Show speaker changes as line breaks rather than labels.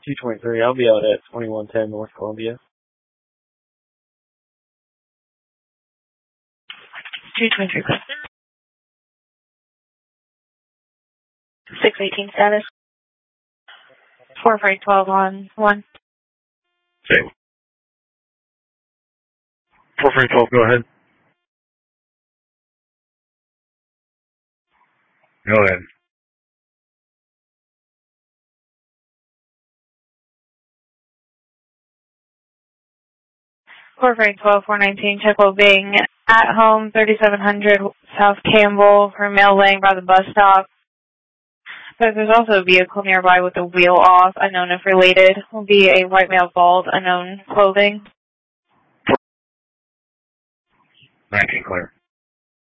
223, I'll be out at 2110 North Columbia.
223, 618 status. 4-12 on 1.
Okay. 4-12, go ahead. Go ahead.
Four 419, check well being at home, 3700 South Campbell for mail laying by the bus stop. But there's also a vehicle nearby with the wheel off, unknown if related. Will be a white male bald, unknown clothing.
19 clear.